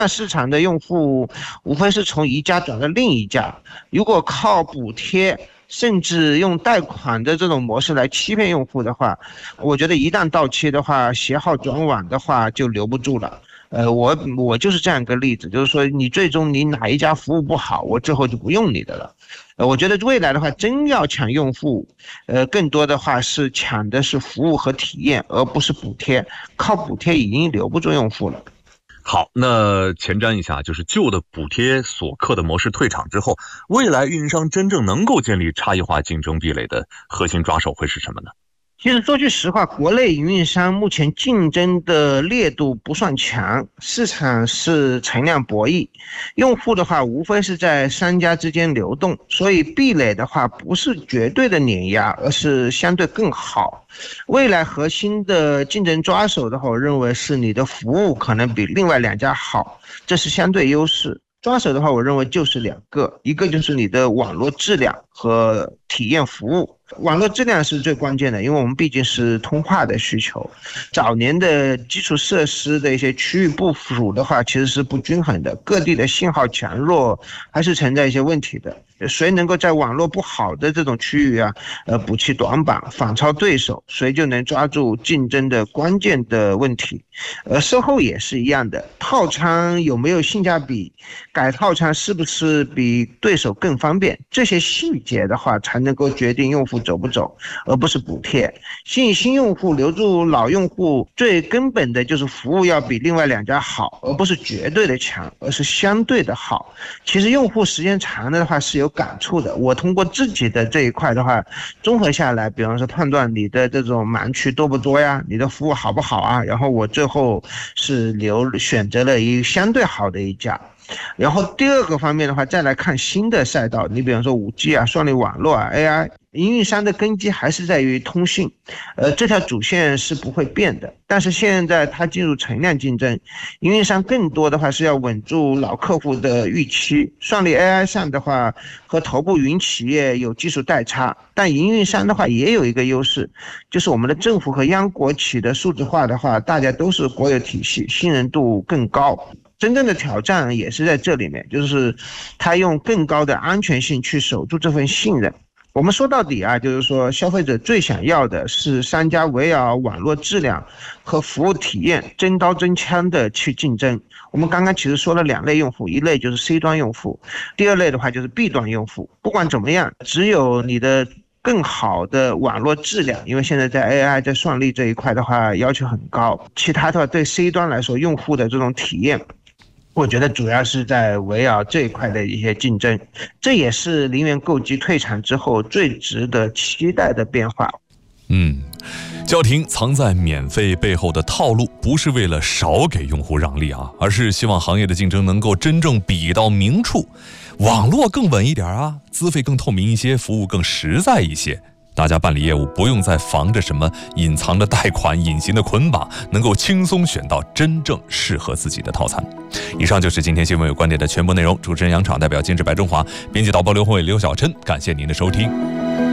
那市场的用户无非是从一家转到另一家，如果靠补贴甚至用贷款的这种模式来欺骗用户的话，我觉得一旦到期的话，携号转网的话就留不住了。我就是这样一个例子，就是说你最终你哪一家服务不好，我之后就不用你的了。我觉得未来的话，真要抢用户，更多的话是抢的是服务和体验，而不是补贴。靠补贴已经留不住用户了。 好，那前瞻一下，就是旧的补贴索客的模式退场之后，未来运营商真正能够建立差异化竞争壁垒的核心抓手会是什么呢？ 其实说句实话，国内营运商目前竞争的烈度不算强，市场是存量博弈，用户的话无非是在商家之间流动，所以壁垒的话不是绝对的碾压，而是相对更好。未来核心的竞争抓手的话，我认为是你的服务可能比另外两家好，这是相对优势。抓手的话，我认为就是两个，一个就是你的网络质量和体验服务。网络质量是最关键的，因为我们毕竟是通话的需求。早年的基础设施的一些区域部署的话，其实是不均衡的，各地的信号强弱还是存在一些问题的。谁能够在网络不好的这种区域啊，补齐短板，反超对手，谁就能抓住竞争的关键的问题。售后也是一样的，套餐有没有性价比，改套餐是不是比对手更方便，这些细节的话才能够决定用户走不走，而不是补贴。吸引新用户，留住老用户，最根本的就是服务要比另外两家好，而不是绝对的强，而是相对的好。其实用户时间长的话是有感触的，我通过自己的这一块的话，综合下来，比方说判断你的这种盲区多不多呀，你的服务好不好啊，然后我最后是选择了一个相对好的一家。然后第二个方面的话，再来看新的赛道，你比方说 5G 啊、算力网络啊、AI， 营运商的根基还是在于通信，这条主线是不会变的。但是现在它进入存量竞争，营运商更多的话是要稳住老客户的预期。算力 AI 上的话，和头部云企业有技术代差，但营运商的话也有一个优势，就是我们的政府和央国企的数字化的话，大家都是国有体系，信任度更高。真正的挑战也是在这里面，就是他用更高的安全性去守住这份信任。我们说到底啊，就是说消费者最想要的是商家围绕网络质量和服务体验真刀真枪的去竞争。我们刚刚其实说了两类用户，一类就是 C 端用户，第二类的话就是 B 端用户。不管怎么样，只有你的更好的网络质量，因为现在在 AI 在算力这一块的话要求很高，其他的话对 C 端来说用户的这种体验，我觉得主要是在围绕这一块的一些竞争，这也是零元购机退场之后最值得期待的变化。 叫停藏在免费背后的套路，不是为了少给用户让利啊，而是希望行业的竞争能够真正比到明处，网络更稳一点啊，资费更透明一些，服务更实在一些。大家办理业务不用再防着什么隐藏的贷款、隐形的捆绑，能够轻松选到真正适合自己的套餐。以上就是今天新闻有观点的全部内容，主持人杨昶代表监制白中华，编辑导播刘宏伟、刘小琛，感谢您的收听。